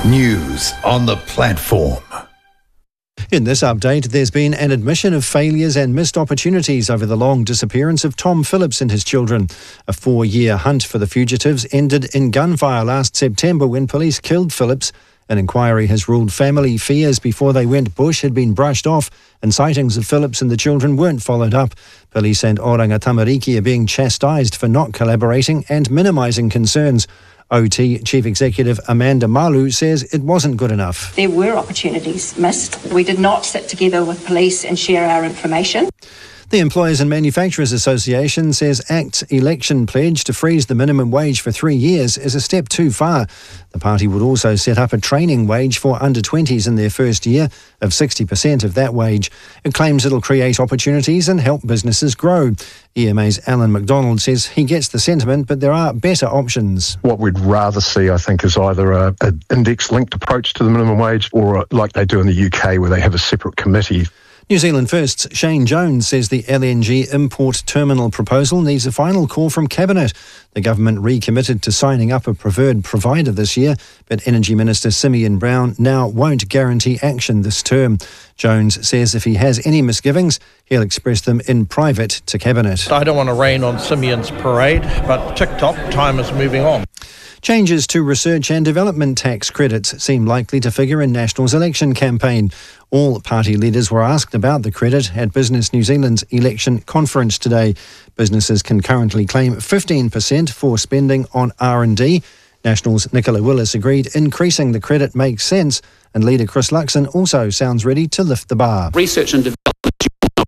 News on the platform. In this update, there's been an admission of failures and missed opportunities over the long disappearance of Tom Phillips and his children. A 4-year hunt for the fugitives ended in gunfire last September when police killed Phillips. An inquiry has ruled family fears before they went bush had been brushed off and sightings of Phillips and the children weren't followed up. Police and Oranga Tamariki are being chastised for not collaborating and minimising concerns. OT Chief Executive Amanda Malu says it wasn't good enough. There were opportunities missed. We did not sit together with police and share our information. The Employers and Manufacturers Association says ACT's election pledge to freeze the minimum wage for 3 years is a step too far. The party would also set up a training wage for under-20s in their first year of 60% of that wage. It claims it'll create opportunities and help businesses grow. EMA's Alan McDonald says he gets the sentiment, but there are better options. What we'd rather see, I think, is either an index-linked approach to the minimum wage or like they do in the UK where they have a separate committee. New Zealand First's Shane Jones says the LNG import terminal proposal needs a final call from Cabinet. The government recommitted to signing up a preferred provider this year, but Energy Minister Simeon Brown now won't guarantee action this term. Jones says if he has any misgivings, he'll express them in private to Cabinet. I don't want to rain on Simeon's parade, but tick-tock, time is moving on. Changes to research and development tax credits seem likely to figure in National's election campaign. All party leaders were asked about the credit at Business New Zealand's election conference today. Businesses can currently claim 15% for spending on R&D. National's Nicola Willis agreed increasing the credit makes sense, and leader Chris Luxon also sounds ready to lift the bar. Research and development